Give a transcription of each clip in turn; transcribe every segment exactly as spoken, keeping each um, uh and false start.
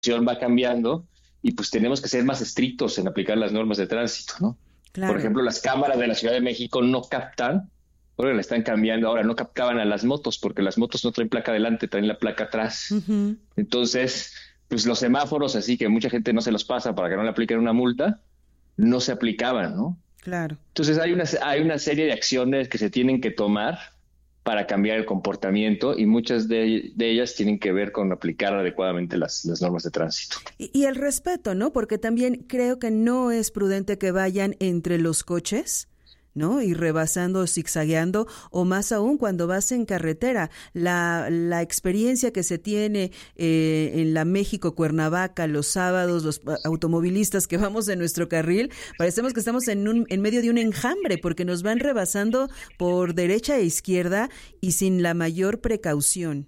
va cambiando y pues tenemos que ser más estrictos en aplicar las normas de tránsito, ¿no? Claro. Por ejemplo, las cámaras de la Ciudad de México no captan, ahora la están cambiando, ahora no captaban a las motos porque las motos no traen placa adelante, traen la placa atrás. Uh-huh. Entonces, pues los semáforos, así que mucha gente no se los pasa para que no le apliquen una multa, no se aplicaban, ¿no? Claro. Entonces hay una, hay una serie de acciones que se tienen que tomar para cambiar el comportamiento y muchas de, de ellas tienen que ver con aplicar adecuadamente las, las normas de tránsito. Y, y el respeto, ¿no? Porque también creo que no es prudente que vayan entre los coches, ¿no? Y rebasando, zigzagueando, o más aún cuando vas en carretera. La, la experiencia que se tiene eh, en la México-Cuernavaca los sábados, los automovilistas que vamos en nuestro carril, parecemos que estamos en, un, en medio de un enjambre porque nos van rebasando por derecha e izquierda y sin la mayor precaución.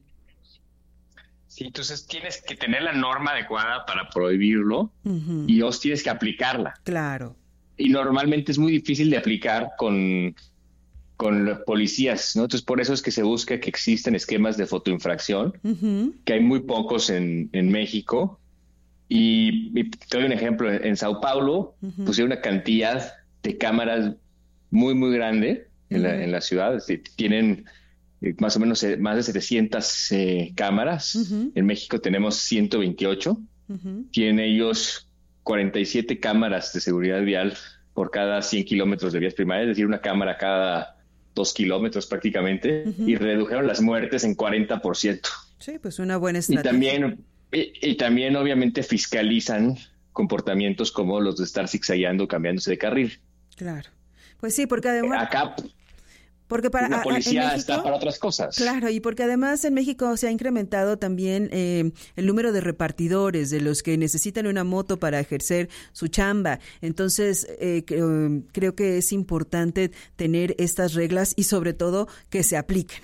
Sí, entonces tienes que tener la norma adecuada para prohibirlo Uh-huh. y vos tienes que aplicarla. Claro. Y normalmente es muy difícil de aplicar con, con los policías, ¿no? Entonces por eso es que se busca que existen esquemas de fotoinfracción, Uh-huh. que hay muy pocos en, en México. Y, y te doy un ejemplo, en, en Sao Paulo Uh-huh. pusieron una cantidad de cámaras muy, muy grande en, Uh-huh. la, en la ciudad. Es decir, tienen eh, más o menos eh, más de setecientas eh, cámaras. Uh-huh. En México tenemos ciento veintiocho. Uh-huh. Tienen ellos cuarenta y siete cámaras de seguridad vial por cada cien kilómetros de vías primarias, es decir, una cámara cada dos kilómetros prácticamente, Uh-huh. y redujeron las muertes en cuarenta por ciento. Sí, pues una buena Y estrategia. también, y, y también obviamente fiscalizan comportamientos como los de estar zigzagueando, cambiándose de carril. Claro. Pues sí, porque además... Acá Porque para, la policía en México, está para otras cosas. Claro, y porque además en México se ha incrementado también eh, el número de repartidores, de los que necesitan una moto para ejercer su chamba. Entonces, eh, creo, creo que es importante tener estas reglas y sobre todo que se apliquen.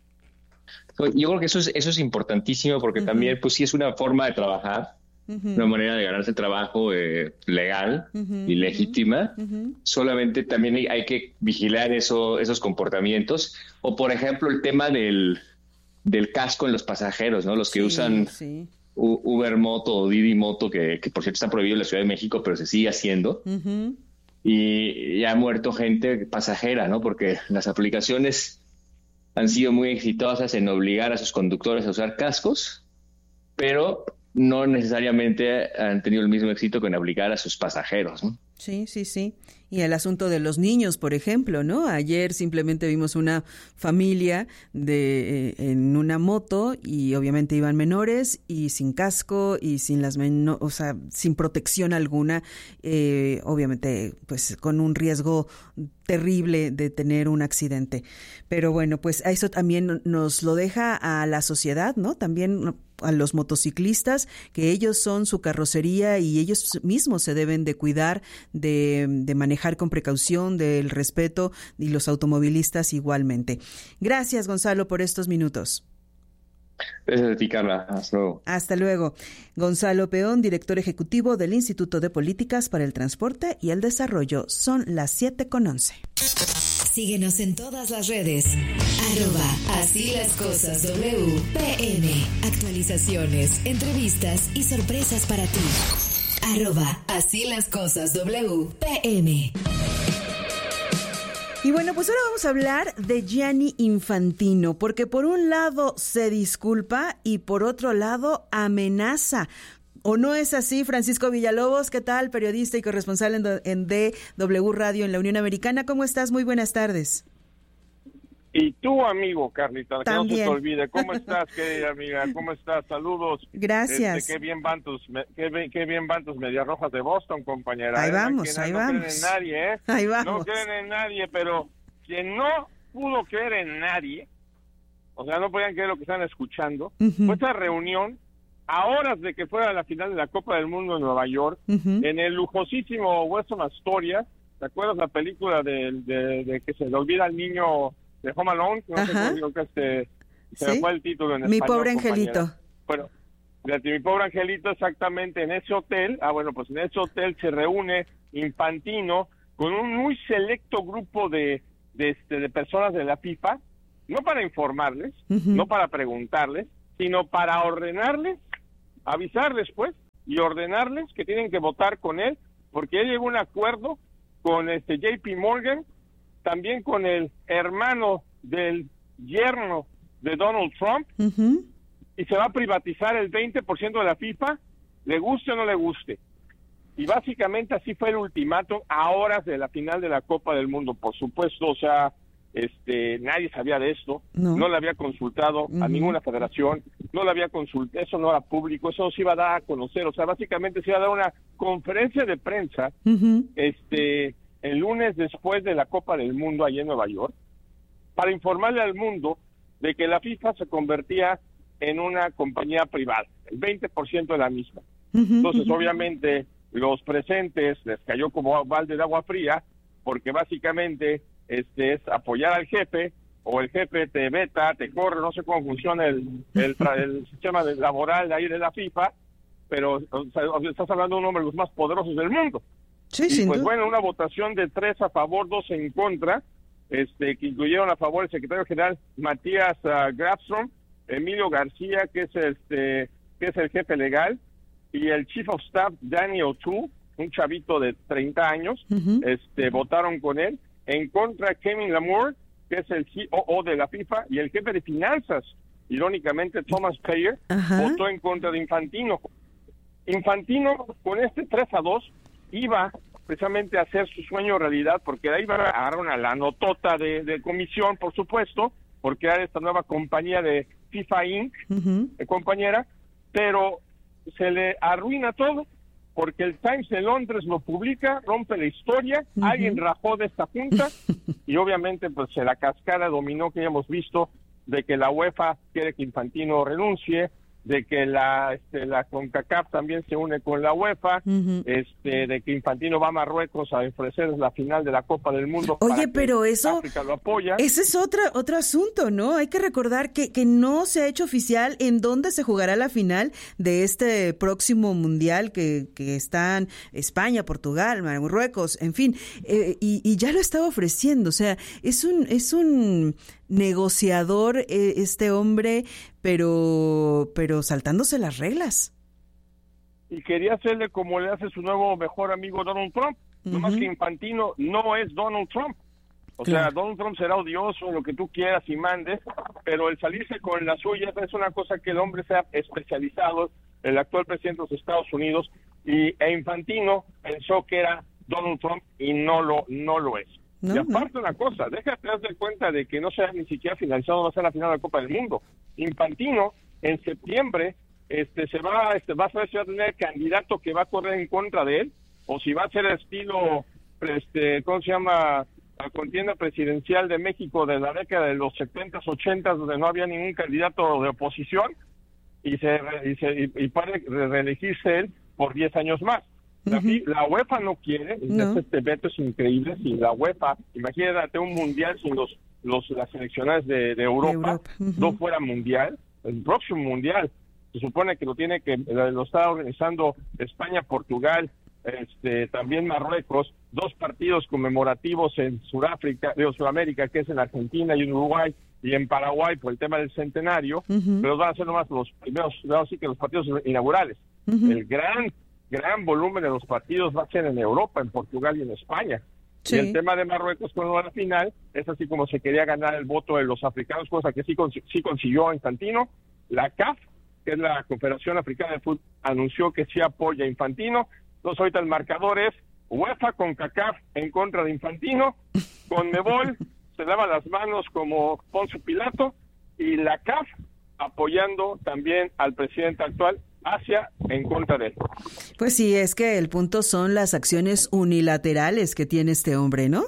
Yo creo que eso es, eso es importantísimo porque uh-huh. también, pues sí es una forma de trabajar, uh-huh. una manera de ganarse el trabajo eh, legal uh-huh. y legítima. Uh-huh. Solamente también hay, hay que vigilar eso, esos comportamientos. O, por ejemplo, el tema del, del casco en los pasajeros, ¿no? Los que sí, usan sí. Uber Moto o Didi Moto, que, que por cierto está prohibido en la Ciudad de México, pero se sigue haciendo. Uh-huh. Y ya ha muerto gente pasajera, ¿no? Porque las aplicaciones han sido muy exitosas en obligar a sus conductores a usar cascos, pero no necesariamente han tenido el mismo éxito con aplicar a sus pasajeros, ¿no? Sí, sí, sí. Y el asunto de los niños, por ejemplo, ¿no? Ayer simplemente vimos una familia de eh, en una moto y obviamente iban menores y sin casco y sin las meno- o sea, sin protección alguna, eh, obviamente, pues con un riesgo terrible de tener un accidente. Pero bueno, pues eso también nos lo deja a la sociedad, ¿no? También a los motociclistas, que ellos son su carrocería y ellos mismos se deben de cuidar, de, de manejar con precaución, del respeto, y los automovilistas igualmente. Gracias, Gonzalo, por estos minutos. Gracias a ti, Carla. Hasta luego. Hasta luego. Gonzalo Peón, director ejecutivo del Instituto de Políticas para el Transporte y el Desarrollo. Son las siete con once. Síguenos en todas las redes. Arroba Así las Cosas W P M. Actualizaciones, entrevistas y sorpresas para ti. Arroba Así las Cosas W P M. Y bueno, pues ahora vamos a hablar de Gianni Infantino, porque por un lado se disculpa y por otro lado amenaza. ¿O no es así, Francisco Villalobos? ¿Qué tal? Periodista y corresponsal en, do, en D W Radio en la Unión Americana. ¿Cómo estás? Muy buenas tardes. Y tú, amigo, Carlita, También. Que no se te olvide. ¿Cómo estás, querida amiga? ¿Cómo estás? Saludos. Gracias. Este, qué bien van tus, qué bien, qué bien van tus Medias Rojas de Boston, compañera. Ahí ¿eh? vamos, no ahí no vamos. No creen en nadie, ¿eh? Ahí vamos. No creen en nadie, pero quien no pudo creer en nadie, o sea, no podían creer lo que están escuchando, uh-huh. fue esa reunión a horas de que fuera la final de la Copa del Mundo en Nueva York, uh-huh. en el lujosísimo Weston Astoria. ¿Te acuerdas la película de, de, de que se le olvida al niño de Home Alone? No sé cómo digo que este, se ¿Sí? me fue el título en Mi español. pobre angelito. Compañera. Bueno, de mi pobre angelito, exactamente en ese hotel. Ah, bueno, pues en ese hotel se reúne Infantino con un muy selecto grupo de, de, este, de personas de la FIFA, no para informarles, uh-huh. no para preguntarles, sino para ordenarles, avisarles, pues, y ordenarles que tienen que votar con él, porque él llegó a un acuerdo con este J P Morgan, también con el hermano del yerno de Donald Trump, uh-huh. y se va a privatizar el veinte por ciento de la FIFA, le guste o no le guste. Y básicamente así fue el ultimátum a horas de la final de la Copa del Mundo. Por supuesto, o sea, este, nadie sabía de esto, no, no le había consultado uh-huh. a ninguna federación, no le había consultado, eso no era público, eso se iba a dar a conocer, o sea, básicamente se iba a dar una conferencia de prensa uh-huh. este, el lunes después de la Copa del Mundo allá en Nueva York, para informarle al mundo de que la FIFA se convertía en una compañía privada, el veinte por ciento de la misma. Uh-huh. Entonces, uh-huh. obviamente, los presentes les cayó como balde de agua fría, porque básicamente este es apoyar al jefe, o el jefe te veta, te corre, no sé cómo funciona el, el, el sistema de laboral de ahí de la FIFA, pero o sea, estás hablando de un hombre de los más poderosos del mundo. Sí, y sin pues duda. Bueno, una votación de tres a favor, dos en contra, este que incluyeron a favor el secretario general Matías uh, Grafstrom, Emilio García, que es este que es el jefe legal, y el Chief of Staff, Danny O'Toole, un chavito de treinta años, uh-huh. este votaron con él. En contra, Kevin Lamour, que es el C O O de la FIFA, y el jefe de finanzas, irónicamente, Thomas Payer, uh-huh. votó en contra de Infantino. Infantino, con este tres a dos, iba precisamente a hacer su sueño realidad, porque de ahí va a agarrar una la notota de, de comisión, por supuesto, por crear esta nueva compañía de FIFA incorporated, uh-huh. de compañera, pero se le arruina todo, porque el Times de Londres lo publica, rompe la historia, uh-huh. alguien rajó de esta junta, y obviamente pues la cascada dominó que ya hemos visto, de que la UEFA quiere que Infantino renuncie, de que la este, la CONCACAF también se une con la UEFA, uh-huh. este de que Infantino va a Marruecos a ofrecer la final de la Copa del Mundo. Oye, pero eso, África lo apoya. Ese es otra, otro asunto, ¿no? Hay que recordar que, que no se ha hecho oficial en dónde se jugará la final de este próximo mundial que, que están España, Portugal, Marruecos, en fin, eh, y, y ya lo estaba ofreciendo, o sea, es un, es un negociador eh, este hombre, pero pero saltándose las reglas. Y quería hacerle como le hace su nuevo mejor amigo Donald Trump, uh-huh. nomás que Infantino no es Donald Trump. O claro. sea, Donald Trump será odioso, lo que tú quieras y mandes, pero el salirse con la suya es una cosa que el hombre se ha especializado, el actual presidente de los Estados Unidos, y e Infantino pensó que era Donald Trump y no lo no lo es. No, y aparte no. una cosa, déjate dar cuenta de que no se ha ni siquiera finalizado, va a ser la final de la Copa del Mundo. Infantino en septiembre este se va este va a saber si va a tener candidato que va a correr en contra de él, o si va a ser estilo este ¿cómo se llama? La contienda presidencial de México de la década de los setentas, ochentas, donde no había ningún candidato de oposición, y se y se y, y para reelegirse él por diez años más. La, uh-huh. la UEFA no quiere, no. Este veto es increíble. Si la UEFA, imagínate un mundial sin los, los las seleccionadas de, de Europa, de Europa. Uh-huh. no fuera mundial, el próximo mundial se supone que lo tiene que lo está organizando España, Portugal, este también Marruecos, dos partidos conmemorativos en Sudáfrica, de Sudamérica, que es en Argentina y en Uruguay, y en Paraguay por el tema del centenario, uh-huh. pero van a ser nomás los primeros, así que los partidos inaugurales. Uh-huh. El gran gran volumen de los partidos va a ser en Europa, en Portugal y en España. Sí. Y el tema de Marruecos con la final es así como se quería ganar el voto de los africanos, cosa que sí, cons- sí consiguió Infantino. La C A F, que es la Confederación Africana de Fútbol, anunció que sí apoya a Infantino. Entonces ahorita el marcador es UEFA con CONCACAF en contra de Infantino, CONMEBOL se lava las manos como Poncio Pilato, y la C A F apoyando también al presidente actual, Asia, en contra de él. Pues sí, es que el punto son las acciones unilaterales que tiene este hombre, ¿no?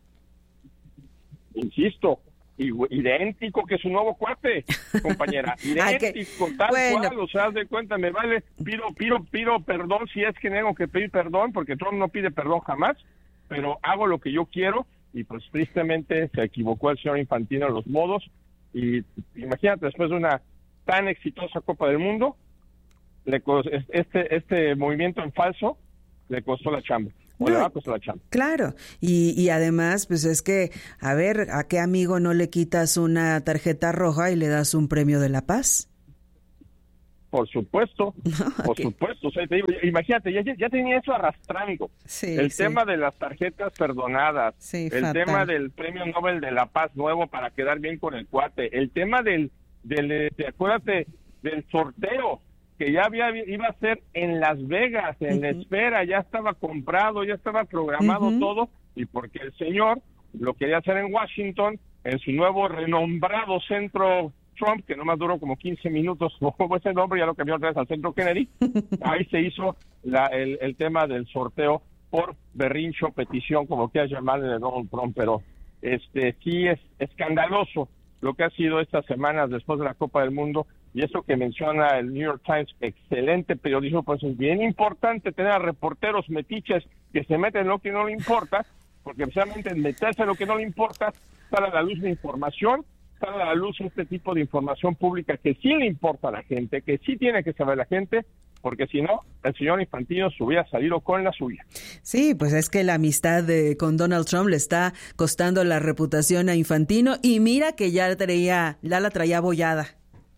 Insisto, idéntico que su nuevo cuate, compañera. Idéntico, que, tal bueno. cual, o sea, haz de cuenta, me vale, pido, pido, pido perdón si es que tengo que pedir perdón, porque Trump no pide perdón jamás, pero hago lo que yo quiero, y pues tristemente se equivocó el señor Infantino en los modos, y imagínate, después de una tan exitosa Copa del Mundo, le este este movimiento en falso le costó la chamba. O no, le va a costar la chamba. Claro, y, y además, pues es que, a ver, ¿a qué amigo no le quitas una tarjeta roja y le das un premio de la paz? por supuesto, okay. por supuesto. O sea, te digo, imagínate, ya, ya tenía eso arrastrando. Sí, el sí. tema de las tarjetas perdonadas, sí, el fatal. tema del Premio Nobel de la Paz nuevo para quedar bien con el cuate, el tema del, del de, acuérdate, del sorteo que ya había iba a ser en Las Vegas, en uh-huh. la espera, ya estaba comprado, ya estaba programado uh-huh. todo, y porque el señor lo quería hacer en Washington, en su nuevo renombrado centro Trump, que nomás duró como quince minutos, como ese nombre ya lo cambió otra vez al centro Kennedy, ahí se hizo la, el, el tema del sorteo por berrincho, petición, como quieras llamarle, de Donald Trump, pero este sí es escandaloso lo que ha sido estas semanas después de la Copa del Mundo, y eso que menciona el New York Times, excelente periodismo, pues es bien importante tener a reporteros metiches que se meten en lo que no le importa, porque precisamente en meterse en lo que no le importa, sale a la luz la información, sale a la luz este tipo de información pública que sí le importa a la gente, que sí tiene que saber la gente, porque si no, el señor Infantino se hubiera salido con la suya. Sí, pues es que la amistad de, con Donald Trump le está costando la reputación a Infantino, y mira que ya la traía, ya la traía bollada.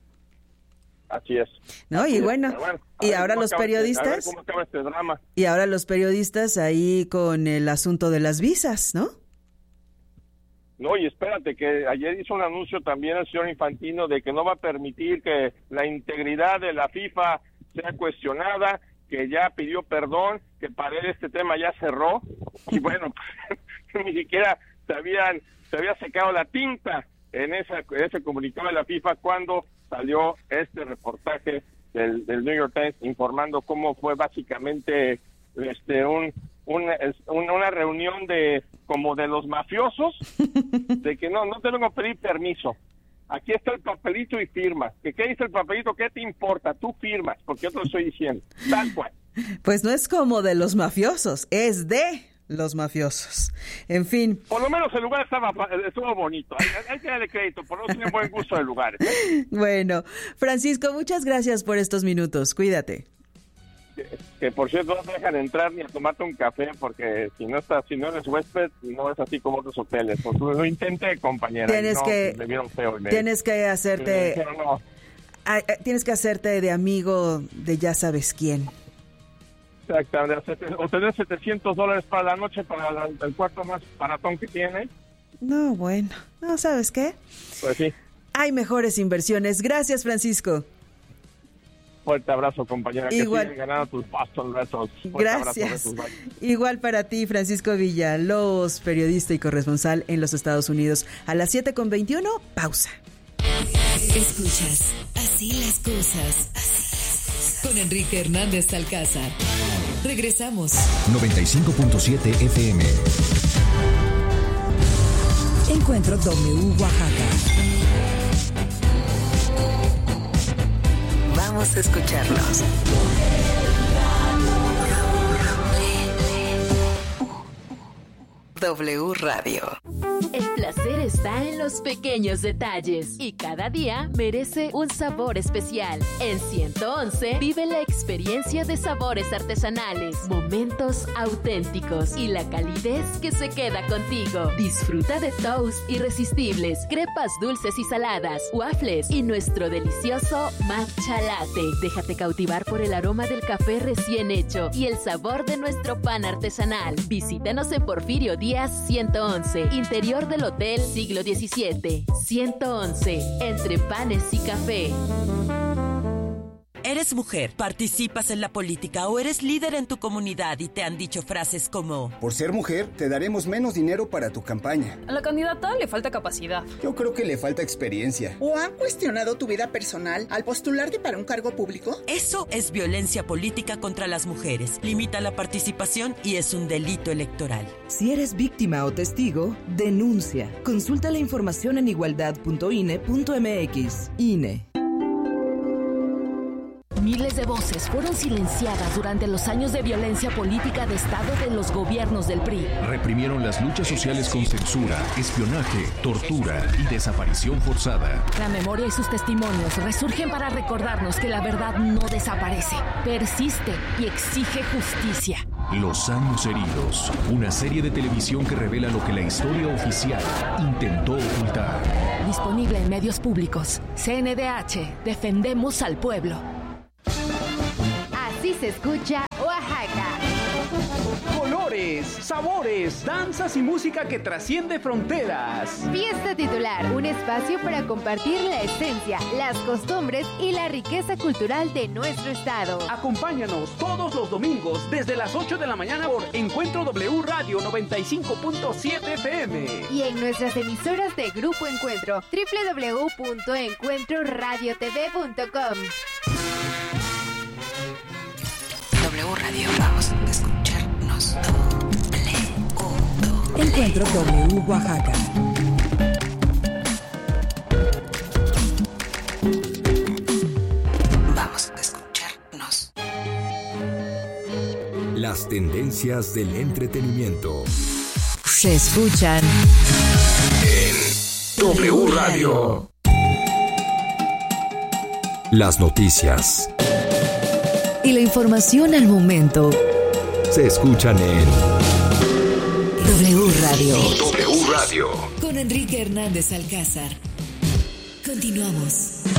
Así es. No, Así y es. bueno, bueno y ahora los acaba, periodistas. A ver cómo acaba este drama. Y ahora los periodistas ahí con el asunto de las visas, ¿no? No, y espérate, que ayer hizo un anuncio también el señor Infantino de que no va a permitir que la integridad de la FIFA sea cuestionada, que ya pidió perdón, que para él este tema ya cerró, y bueno, ni siquiera se habían, se había secado la tinta en, esa, en ese comunicado de la FIFA cuando salió este reportaje del, del New York Times informando cómo fue básicamente este un una, una reunión de como de los mafiosos, de que no, no te vengo a pedir permiso. Aquí está el papelito y firma. ¿Qué, qué dice el papelito? ¿Qué te importa? Tú firmas, porque yo te lo estoy diciendo. Tal cual. Pues no es como de los mafiosos, es de los mafiosos. En fin. Por lo menos el lugar estaba estuvo bonito. Hay, hay que darle crédito, por lo menos tiene buen gusto de lugares. Bueno, Francisco, muchas gracias por estos minutos. Cuídate. Que, que por cierto no te dejan entrar ni a tomarte un café, porque si no estás, si no eres huésped, no es así como otros hoteles. Pues lo intenté, compañera. Tienes no, que me vieron feo y me, tienes que hacerte dijeron, no. a, tienes que hacerte de amigo de ya sabes quién. Exactamente, o tener setecientos dólares para la noche para la, el cuarto más baratón que tiene. No, bueno, no, ¿sabes qué? Pues sí. Hay mejores inversiones. Gracias, Francisco. Fuerte abrazo, compañera. Igual. Que siguen ganando tus Boston Red Sox. Gracias. Igual para ti, Francisco Villalobos, periodista y corresponsal en los Estados Unidos. A las siete con veintiuno, pausa. Escuchas Así las cosas. Con Enrique Hernández Alcázar. Regresamos. noventa y cinco punto siete F M. Encuentro W Oaxaca. Vamos a escucharlos. W Radio. El placer está en los pequeños detalles y cada día merece un sabor especial. En ciento once vive la experiencia de sabores artesanales, momentos auténticos y la calidez que se queda contigo. Disfruta de toast irresistibles, crepas dulces y saladas, waffles y nuestro delicioso matcha latte. Déjate cautivar por el aroma del café recién hecho y el sabor de nuestro pan artesanal. Visítanos en Porfirio Díaz ciento once, interior del Hotel Siglo diecisiete. ciento once, entre panes y café. ¿Eres mujer, participas en la política o eres líder en tu comunidad y te han dicho frases como: por ser mujer, te daremos menos dinero para tu campaña? A la candidata le falta capacidad. Yo creo que le falta experiencia. ¿O han cuestionado tu vida personal al postularte para un cargo público? Eso es violencia política contra las mujeres. Limita la participación y es un delito electoral. Si eres víctima o testigo, denuncia. Consulta la información en igualdad punto i n e punto m x. I N E. Miles de voces fueron silenciadas durante los años de violencia política de Estado de los gobiernos del P R I. Reprimieron las luchas sociales con censura, espionaje, tortura y desaparición forzada. La memoria y sus testimonios resurgen para recordarnos que la verdad no desaparece, persiste y exige justicia. Los años heridos, una serie de televisión que revela lo que la historia oficial intentó ocultar. Disponible en medios públicos. C N D H, defendemos al pueblo. se escucha Oaxaca. Colores, sabores, danzas y música que trasciende fronteras. Fiesta Titular, un espacio para compartir la esencia, las costumbres y la riqueza cultural de nuestro estado. Acompáñanos todos los domingos desde las ocho de la mañana por Encuentro W Radio noventa y cinco punto siete F M. Y en nuestras emisoras de Grupo Encuentro, doble u doble u doble u punto encuentro radio t v punto com. W Radio, vamos a escucharnos. Encuentro W Oaxaca. Vamos a escucharnos. Las tendencias del entretenimiento Se escuchan en W Radio. Las noticias y la información al momento se escuchan en W Radio. W Radio. Con Enrique Hernández Alcázar. Continuamos.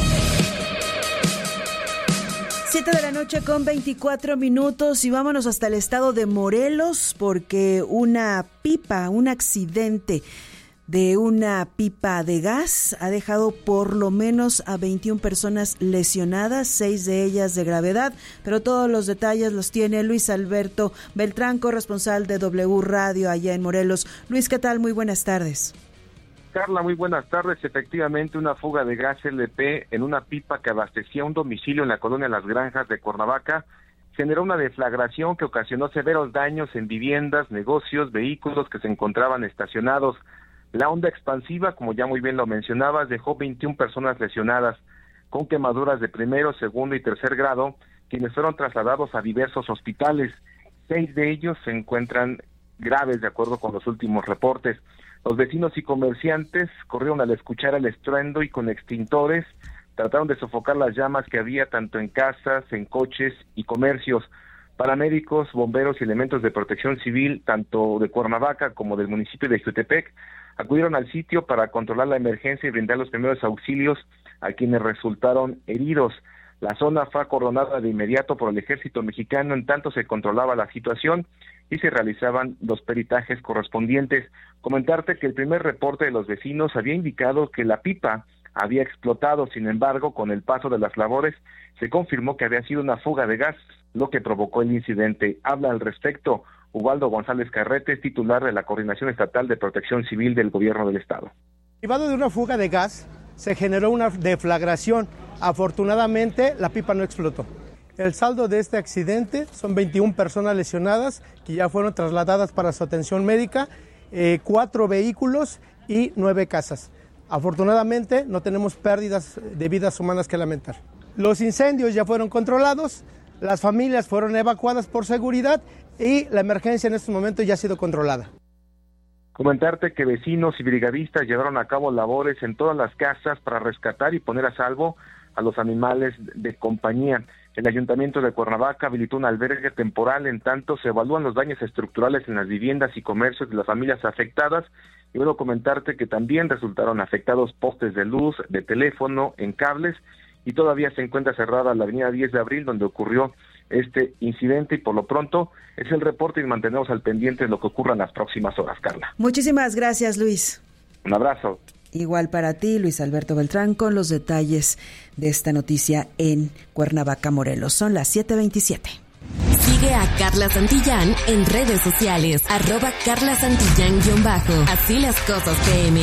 Siete de la noche con veinticuatro minutos y vámonos hasta el estado de Morelos porque una pipa, un accidente de una pipa de gas ha dejado por lo menos a veintiuna personas lesionadas, seis de ellas de gravedad, pero todos los detalles los tiene Luis Alberto Beltrán, corresponsal de W Radio allá en Morelos. Luis, ¿qué tal? Muy buenas tardes. Carla, muy buenas tardes. Efectivamente, una fuga de gas L P en una pipa que abastecía un domicilio en la colonia Las Granjas de Cuernavaca generó una deflagración que ocasionó severos daños en viviendas, negocios, vehículos que se encontraban estacionados. La onda expansiva, como ya muy bien lo mencionabas, dejó veintiuna personas lesionadas con quemaduras de primero, segundo y tercer grado, quienes fueron trasladados a diversos hospitales. Seis de ellos se encuentran graves, de acuerdo con los últimos reportes. Los vecinos y comerciantes corrieron al escuchar el estruendo y con extintores trataron de sofocar las llamas que había tanto en casas, en coches y comercios. Paramédicos, bomberos y elementos de protección civil, tanto de Cuernavaca como del municipio de Jutepec, acudieron al sitio para controlar la emergencia y brindar los primeros auxilios a quienes resultaron heridos. La zona fue acordonada de inmediato por el ejército mexicano, en tanto se controlaba la situación y se realizaban los peritajes correspondientes. Comentarte que el primer reporte de los vecinos había indicado que la pipa había explotado, sin embargo, con el paso de las labores, se confirmó que había sido una fuga de gas, lo que provocó el incidente. Habla al respecto Ubaldo González Carretes, titular de la Coordinación Estatal de Protección Civil del Gobierno del Estado. Derivado de una fuga de gas, se generó una deflagración. Afortunadamente, la pipa no explotó. El saldo de este accidente son veintiuna personas lesionadas que ya fueron trasladadas para su atención médica, eh, cuatro vehículos y nueve casas. Afortunadamente, no tenemos pérdidas de vidas humanas que lamentar. Los incendios ya fueron controlados, las familias fueron evacuadas por seguridad y la emergencia en estos momentos ya ha sido controlada. Comentarte que vecinos y brigadistas llevaron a cabo labores en todas las casas para rescatar y poner a salvo a los animales de compañía. El Ayuntamiento de Cuernavaca habilitó un albergue temporal, en tanto se evalúan los daños estructurales en las viviendas y comercios de las familias afectadas. Y bueno, comentarte que también resultaron afectados postes de luz, de teléfono, en cables, y todavía se encuentra cerrada la avenida diez de abril, donde ocurrió este incidente, y por lo pronto es el reporte y mantenemos al pendiente de lo que ocurra en las próximas horas, Carla. Muchísimas gracias, Luis. Un abrazo. Igual para ti, Luis Alberto Beltrán, con los detalles de esta noticia en Cuernavaca, Morelos. Son las siete veintisiete. Sigue a Carla Santillán en redes sociales, arroba Carla Santillán-bajo. Así las cosas P M.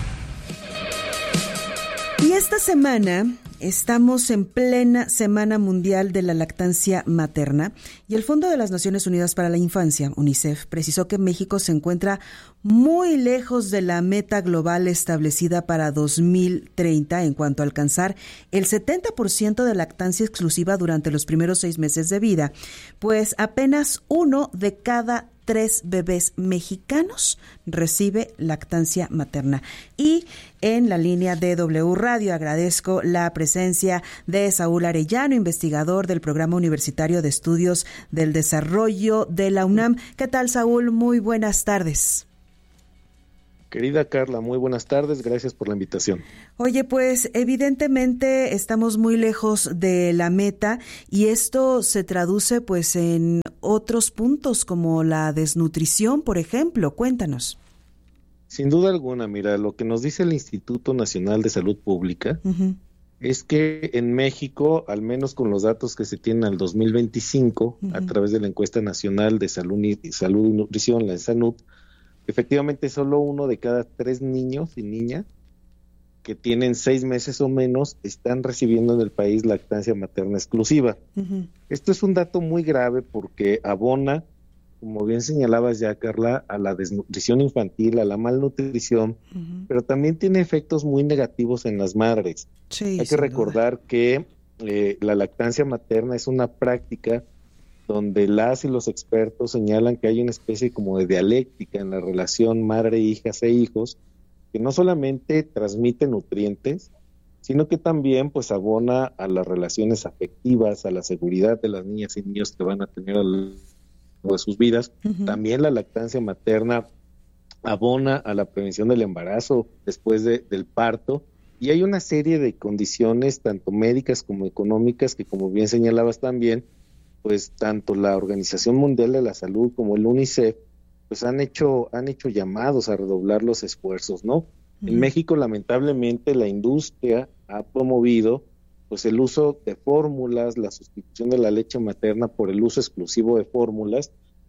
Y esta semana estamos en plena Semana Mundial de la Lactancia Materna y el Fondo de las Naciones Unidas para la Infancia, UNICEF, precisó que México se encuentra muy lejos de la meta global establecida para dos mil treinta en cuanto a alcanzar el setenta por ciento de lactancia exclusiva durante los primeros seis meses de vida, pues apenas uno de cada tres bebés mexicanos recibe lactancia materna. Y en la línea de W Radio agradezco la presencia de Saúl Arellano, investigador del Programa Universitario de Estudios del Desarrollo de la UNAM. ¿Qué tal, Saúl? Muy buenas tardes. Querida Carla, muy buenas tardes, gracias por la invitación. Oye, pues evidentemente estamos muy lejos de la meta y esto se traduce pues en otros puntos como la desnutrición, por ejemplo. Cuéntanos. Sin duda alguna, mira, lo que nos dice el Instituto Nacional de Salud Pública uh-huh. es que en México, al menos con los datos que se tienen al dos mil veinticinco, uh-huh. a través de la encuesta nacional de salud y, salud y nutrición, la ENSANUT, efectivamente solo uno de cada tres niños y niñas que tienen seis meses o menos están recibiendo en el país lactancia materna exclusiva. Uh-huh. Esto es un dato muy grave porque abona, como bien señalabas ya, Carla, a la desnutrición infantil, a la malnutrición, uh-huh. pero también tiene efectos muy negativos en las madres. Sí, Hay que recordar duda. que eh, la lactancia materna es una práctica donde las y los expertos señalan que hay una especie como de dialéctica en la relación madre-hijas e hijos, que no solamente transmite nutrientes, sino que también pues abona a las relaciones afectivas, a la seguridad de las niñas y niños que van a tener a lo largo de sus vidas. Uh-huh. También la lactancia materna abona a la prevención del embarazo después de, del parto, y hay una serie de condiciones, tanto médicas como económicas, que como bien señalabas también, pues tanto la Organización Mundial de la Salud como el UNICEF, pues han hecho, han hecho llamados a redoblar los esfuerzos, ¿no? Uh-huh. En México, lamentablemente, la industria ha promovido pues el uso de fórmulas, la sustitución de la leche materna por el uso exclusivo de fórmulas,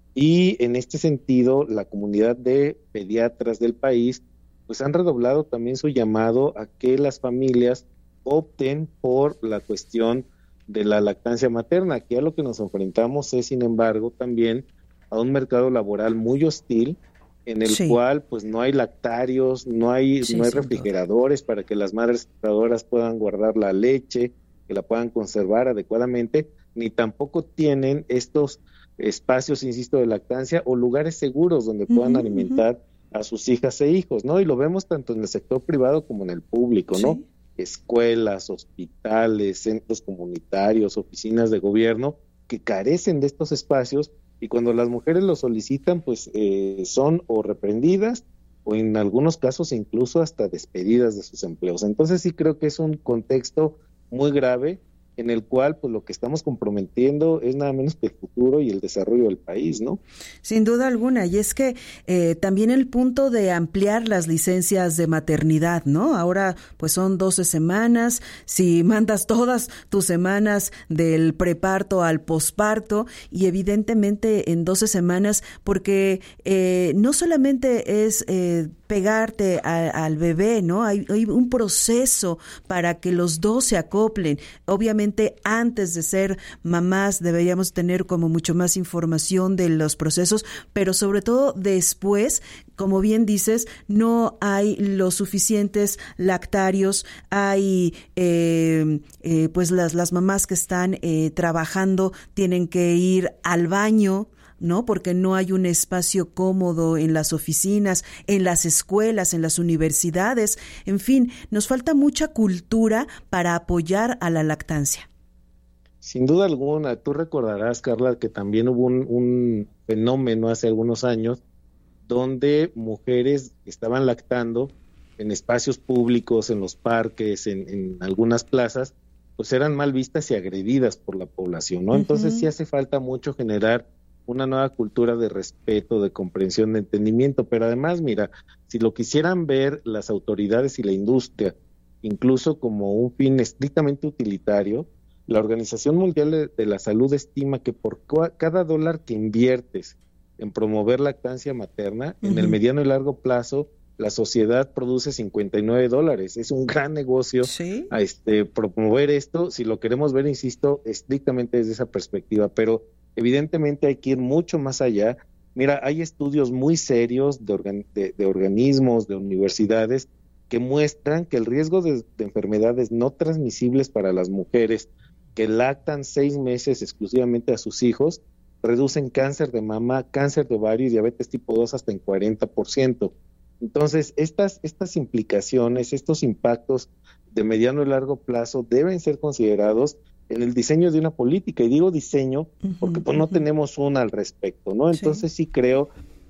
y en este sentido, la comunidad de pediatras del país, pues han redoblado también su llamado a que las familias opten por la cuestión de la lactancia materna. Aquí a lo que nos enfrentamos es, sin embargo, también a un mercado laboral muy hostil, en el sí. cual pues no hay lactarios, no hay, sí, no hay refrigeradores para que las madres lactadoras puedan guardar la leche, que la puedan conservar adecuadamente, ni tampoco tienen estos espacios, insisto, de lactancia o lugares seguros donde puedan uh-huh, alimentar uh-huh. a sus hijas e hijos, ¿no? Y lo vemos tanto en el sector privado como en el público, ¿no? Sí. Escuelas, hospitales, centros comunitarios, oficinas de gobierno que carecen de estos espacios, y cuando las mujeres lo solicitan, pues eh, son o reprendidas o en algunos casos incluso hasta despedidas de sus empleos. Entonces sí creo que es un contexto muy grave en el cual pues lo que estamos comprometiendo es nada menos que el futuro y el desarrollo del país, ¿no? Sin duda alguna, y es que eh, también el punto de ampliar las licencias de maternidad, ¿no? Ahora pues son doce semanas, si mandas todas tus semanas del preparto al posparto, y evidentemente en doce semanas, porque eh, no solamente es eh, pegarte a, al bebé, ¿no? Hay, hay un proceso para que los dos se acoplen. Obviamente antes de ser mamás deberíamos tener como mucho más información de los procesos, pero sobre todo después, como bien dices, no hay los suficientes lactarios, hay eh, eh, pues las, las mamás que están eh, trabajando tienen que ir al baño, ¿no? Porque no hay un espacio cómodo en las oficinas, en las escuelas, en las universidades. En fin, nos falta mucha cultura para apoyar a la lactancia. Sin duda alguna. Tú recordarás, Carla, que también hubo un, un fenómeno hace algunos años donde mujeres estaban lactando en espacios públicos, en los parques, en, en algunas plazas, pues eran mal vistas y agredidas por la población, ¿no? Uh-huh. Entonces sí hace falta mucho generar una nueva cultura de respeto, de comprensión, de entendimiento, pero además, mira, si lo quisieran ver las autoridades y la industria, incluso como un fin estrictamente utilitario, la Organización Mundial de, de la Salud estima que por cada dólar que inviertes en promover lactancia materna, uh-huh. en el mediano y largo plazo, la sociedad produce cincuenta y nueve dólares. Es un gran negocio. ¿Sí? a este, promover esto, si lo queremos ver, insisto, estrictamente desde esa perspectiva, pero evidentemente hay que ir mucho más allá. Mira, hay estudios muy serios de, organ- de, de organismos, de universidades, que muestran que el riesgo de, de enfermedades no transmisibles para las mujeres que lactan seis meses exclusivamente a sus hijos, reducen cáncer de mama, cáncer de ovario y diabetes tipo dos hasta en cuarenta por ciento. Entonces, estas, estas implicaciones, estos impactos de mediano y largo plazo deben ser considerados en el diseño de una política, y digo diseño porque uh-huh, pues no uh-huh. tenemos una al respecto, ¿no? Entonces sí. sí creo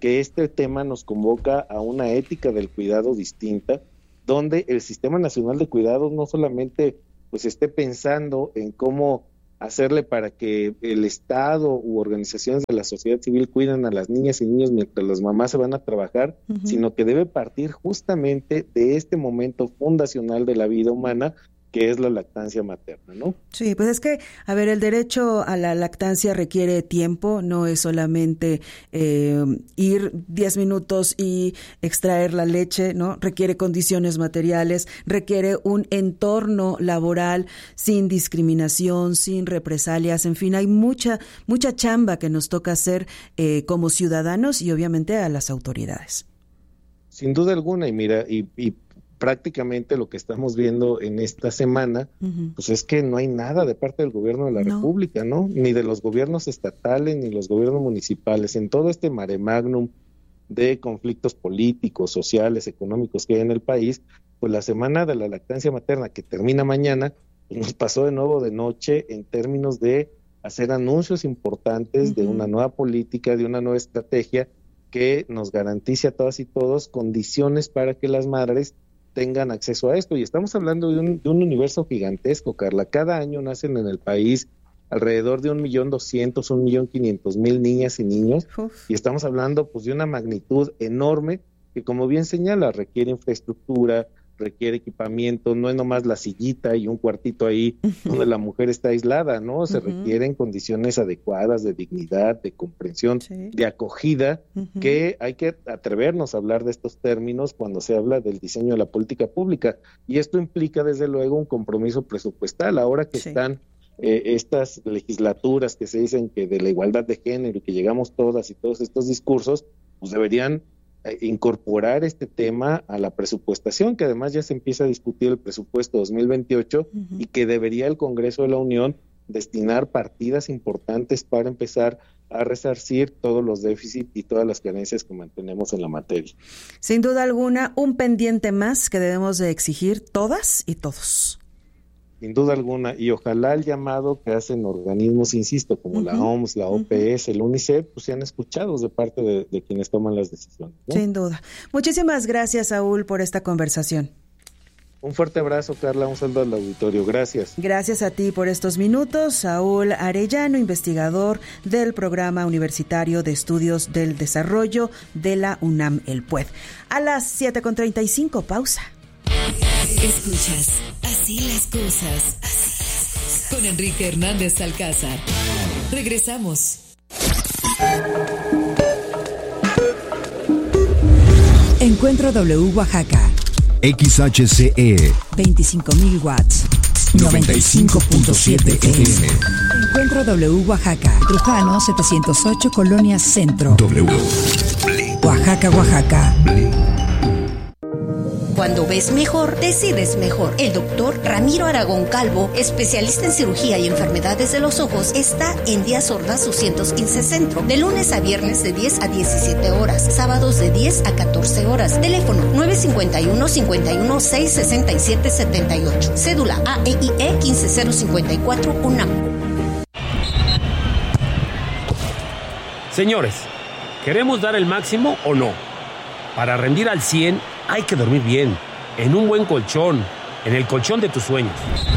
que este tema nos convoca a una ética del cuidado distinta, donde el Sistema Nacional de Cuidados no solamente pues esté pensando en cómo hacerle para que el Estado u organizaciones de la sociedad civil cuiden a las niñas y niños mientras las mamás se van a trabajar, uh-huh. sino que debe partir justamente de este momento fundacional de la vida humana, que es la lactancia materna, ¿no? Sí, pues es que, a ver, el derecho a la lactancia requiere tiempo, no es solamente eh, ir diez minutos y extraer la leche, ¿no? Requiere condiciones materiales, requiere un entorno laboral sin discriminación, sin represalias, en fin, hay mucha, mucha chamba que nos toca hacer eh, como ciudadanos y obviamente a las autoridades. Sin duda alguna, y mira, y, y prácticamente lo que estamos viendo en esta semana, uh-huh. pues es que no hay nada de parte del gobierno de la no. República, ¿no? Ni de los gobiernos estatales, ni los gobiernos municipales. En todo este mare magnum de conflictos políticos, sociales, económicos que hay en el país, pues la semana de la lactancia materna, que termina mañana, pues nos pasó de nuevo de noche en términos de hacer anuncios importantes uh-huh. de una nueva política, de una nueva estrategia que nos garantice a todas y todos condiciones para que las madres tengan acceso a esto. Y estamos hablando de un, de un universo gigantesco, Carla. Cada año nacen en el país alrededor de un millón doscientos, un millón quinientos mil niñas y niños, Uf. y estamos hablando pues de una magnitud enorme que, como bien señala, requiere infraestructura, requiere equipamiento, no es nomás la sillita y un cuartito ahí uh-huh. donde la mujer está aislada, ¿no? Se uh-huh. requieren condiciones adecuadas de dignidad, de comprensión, sí. de acogida, uh-huh. que hay que atrevernos a hablar de estos términos cuando se habla del diseño de la política pública, y esto implica desde luego un compromiso presupuestal. Ahora que sí. están eh, estas legislaturas que se dicen que de la igualdad de género y que llegamos todas y todos estos discursos, pues deberían incorporar este tema a la presupuestación, que además ya se empieza a discutir el presupuesto dos mil veintiocho uh-huh. y que debería el Congreso de la Unión destinar partidas importantes para empezar a resarcir todos los déficits y todas las carencias que mantenemos en la materia. Sin duda alguna, un pendiente más que debemos de exigir todas y todos. Sin duda alguna, y ojalá el llamado que hacen organismos, insisto, como uh-huh. la O M S, la O P S, uh-huh. el UNICEF, pues sean escuchados de parte de, de quienes toman las decisiones, ¿no? Sin duda. Muchísimas gracias, Saúl, por esta conversación. Un fuerte abrazo, Carla, un saludo al auditorio, gracias. Gracias a ti por estos minutos, Saúl Arellano, investigador del Programa Universitario de Estudios del Desarrollo de la UNAM, el P U E D. A las siete con treinta y cinco, pausa. Escuchas Así las cosas, así las cosas, con Enrique Hernández Alcázar. Regresamos. Encuentro W Oaxaca. X H C E veinticinco mil watts. noventa y cinco punto siete F M. Encuentro W Oaxaca. Trujano setecientos ocho, Colonia Centro. W. Oaxaca, Oaxaca. Cuando ves mejor, decides mejor. El doctor Ramiro Aragón Calvo, especialista en cirugía y enfermedades de los ojos, está en Díaz Ordaz doscientos quince Centro, de lunes a viernes de diez a diecisiete horas, sábados de diez a catorce horas. Teléfono nueve cinco uno, cinco uno seis, seis siete siete ocho. Cédula A E I E quince cero cincuenta y cuatro, UNAM. Señores, ¿queremos dar el máximo o no? Para rendir al cien hay que dormir bien, en un buen colchón, en el colchón de tus sueños.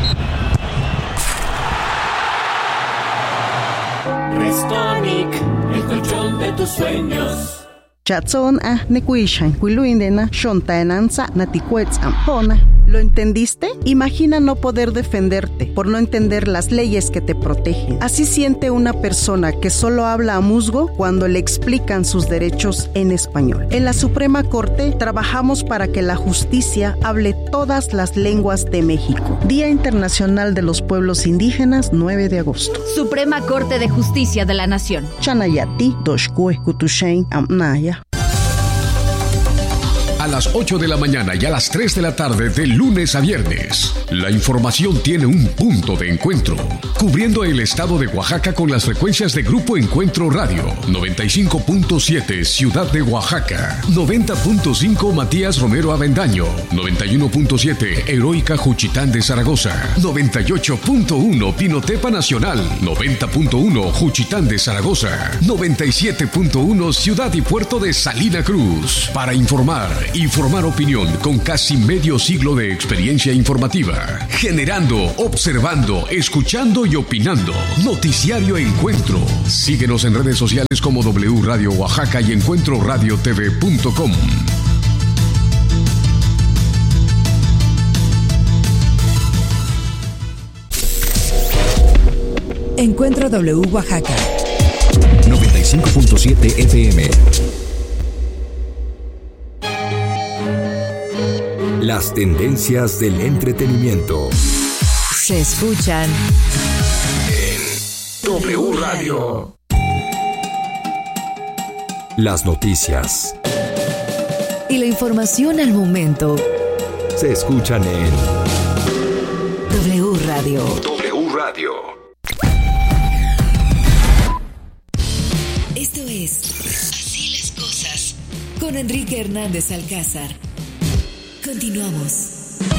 Restonic, el colchón de tus sueños. Chatson a nekuishan, kuiluindena, shontaenanza, naticuetz ampona. ¿Lo entendiste? Imagina no poder defenderte por no entender las leyes que te protegen. Así siente una persona que solo habla a musgo cuando le explican sus derechos en español. En la Suprema Corte trabajamos para que la justicia hable todas las lenguas de México. Día Internacional de los Pueblos Indígenas, nueve de agosto. Suprema Corte de Justicia de la Nación. Chanayati, Doshkue, Kutushain, Amnaya. a las ocho de la mañana y a las tres de la tarde de lunes a viernes. La información tiene un punto de encuentro, cubriendo el estado de Oaxaca con las frecuencias de Grupo Encuentro Radio, noventa y cinco punto siete Ciudad de Oaxaca, noventa punto cinco Matías Romero Avendaño, noventa y uno punto siete Heroica Juchitán de Zaragoza, noventa y ocho punto uno Pinotepa Nacional, noventa punto uno Juchitán de Zaragoza, noventa y siete punto uno Ciudad y Puerto de Salina Cruz. Para informar y formar opinión con casi medio siglo de experiencia informativa, generando, observando, escuchando y opinando. Noticiario Encuentro. Síguenos en redes sociales como W Radio Oaxaca y encuentro radio t v punto com. Encuentro W Oaxaca noventa y cinco punto siete F M. Las tendencias del entretenimiento se escuchan en W Radio. Las noticias y la información al momento se escuchan en W Radio. W Radio. Esto es Así las cosas con Enrique Hernández Alcázar. Continuamos.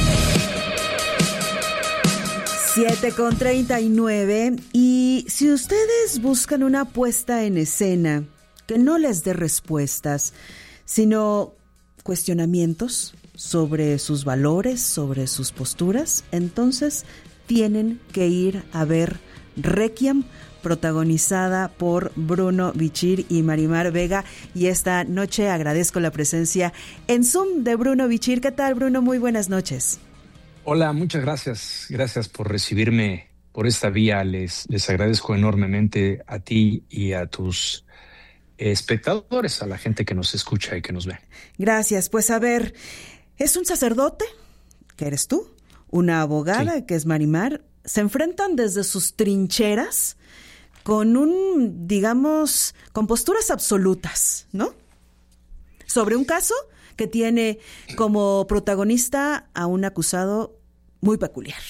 siete con treinta y nueve. Y si ustedes buscan una puesta en escena que no les dé respuestas, sino cuestionamientos sobre sus valores, sobre sus posturas, entonces tienen que ir a ver Requiem, protagonizada por Bruno Bichir y Marimar Vega. Y esta noche agradezco la presencia en Zoom de Bruno Bichir. ¿Qué tal, Bruno? Muy buenas noches. Hola, muchas gracias. Gracias por recibirme por esta vía. Les, les agradezco enormemente a ti y a tus espectadores, a la gente que nos escucha y que nos ve. Gracias. Pues a ver, es un sacerdote, que eres tú, una abogada, sí, que es Marimar. Se enfrentan desde sus trincheras con un, digamos, con posturas absolutas, ¿no? Sobre un caso que tiene como protagonista a un acusado muy peculiar.